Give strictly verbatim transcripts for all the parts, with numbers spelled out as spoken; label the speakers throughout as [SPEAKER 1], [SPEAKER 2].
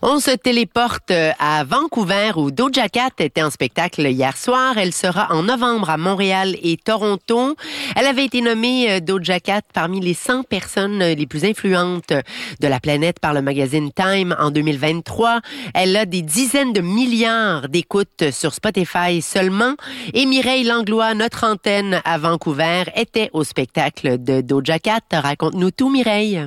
[SPEAKER 1] On se téléporte à Vancouver où Doja Cat était en spectacle hier soir. Elle sera en novembre à Montréal et Toronto. Elle avait été nommée Doja Cat parmi les cent personnes les plus influentes de la planète par le magazine Time en deux mille vingt-trois. Elle a des dizaines de milliards d'écoutes sur Spotify seulement. Et Mireille Langlois, notre antenne à Vancouver, était au spectacle de Doja Cat. Raconte-nous tout, Mireille.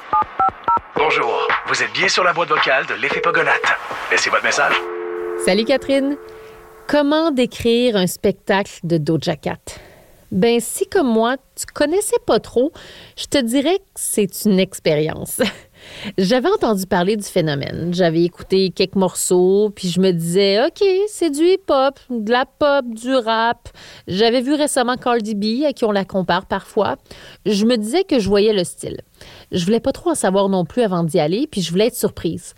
[SPEAKER 2] Bonjour, vous êtes bien sur la boîte vocale de l'effet Pogonate. Laissez votre message.
[SPEAKER 3] Salut Catherine. Comment décrire un spectacle de Doja Cat? Ben, si comme moi, tu connaissais pas trop, je te dirais que c'est une expérience. J'avais entendu parler du phénomène. J'avais écouté quelques morceaux, puis je me disais, OK, c'est du hip-hop, de la pop, du rap. J'avais vu récemment Cardi B, à qui on la compare parfois. Je me disais que je voyais le style. Je voulais pas trop en savoir non plus avant d'y aller, puis je voulais être surprise.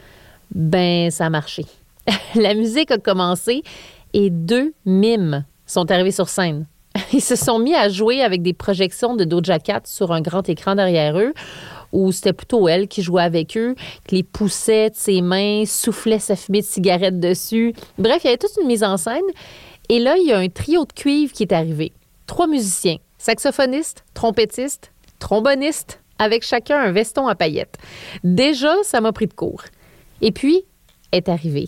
[SPEAKER 3] Ben, ça a marché. La musique a commencé et deux mimes sont arrivés sur scène. Ils se sont mis à jouer avec des projections de Doja Cat sur un grand écran derrière eux, où c'était plutôt elle qui jouait avec eux, qui les poussait de ses mains, soufflait sa fumée de cigarette dessus. Bref, il y avait toute une mise en scène. Et là, il y a un trio de cuivre qui est arrivé. Trois musiciens, saxophonistes, trompettistes, trombonistes, avec chacun un veston à paillettes. Déjà, ça m'a pris de court. Et puis, est arrivé.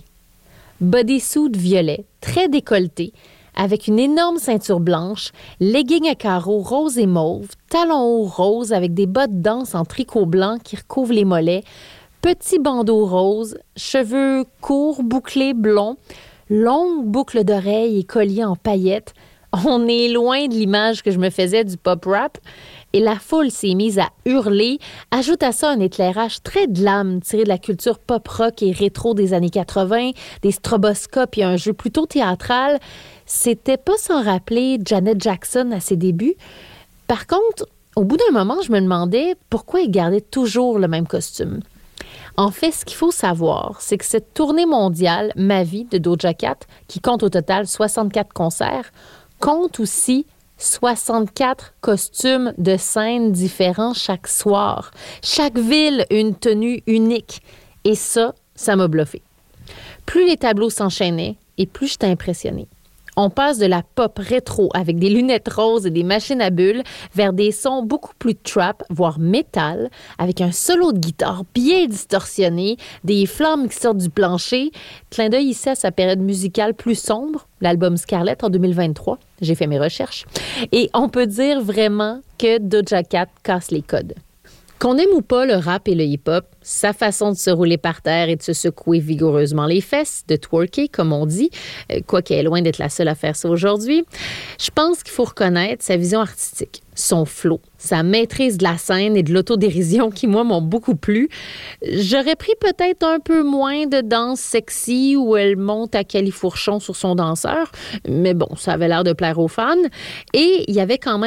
[SPEAKER 3] Bodysuit violet, très décolleté, avec une énorme ceinture blanche, leggings à carreaux rose et mauve, talons hauts roses avec des bottes danse en tricot blanc qui recouvrent les mollets, petits bandeaux roses, cheveux courts, bouclés, blonds, longues boucles d'oreilles et colliers en paillettes. On est loin de l'image que je me faisais du pop-rap. Et la foule s'est mise à hurler. Ajoute à ça un éclairage très glam tiré de la culture pop-rock et rétro des années quatre-vingts, des stroboscopes et un jeu plutôt théâtral. C'était pas sans rappeler Janet Jackson à ses débuts. Par contre, au bout d'un moment, je me demandais pourquoi ils gardaient toujours le même costume. En fait, ce qu'il faut savoir, c'est que cette tournée mondiale, Ma vie, de Doja Cat, qui compte au total soixante-quatre concerts, compte aussi soixante-quatre costumes de scène différents chaque soir. Chaque ville a une tenue unique. Et ça, ça m'a bluffé. Plus les tableaux s'enchaînaient, et plus j'étais impressionnée. On passe de la pop rétro avec des lunettes roses et des machines à bulles vers des sons beaucoup plus trap, voire métal, avec un solo de guitare bien distorsionné, des flammes qui sortent du plancher. Clin d'œil ici à sa période musicale plus sombre, l'album Scarlett en deux mille vingt-trois. J'ai fait mes recherches. Et on peut dire vraiment que Doja Cat casse les codes. Qu'on aime ou pas le rap et le hip-hop, sa façon de se rouler par terre et de se secouer vigoureusement les fesses, de twerker, comme on dit, quoiqu'elle est loin d'être la seule à faire ça aujourd'hui, je pense qu'il faut reconnaître sa vision artistique, son flow, sa maîtrise de la scène et de l'autodérision qui, moi, m'ont beaucoup plu. J'aurais pris peut-être un peu moins de danse sexy où elle monte à califourchon sur son danseur, mais bon, ça avait l'air de plaire aux fans. Et il y avait quand même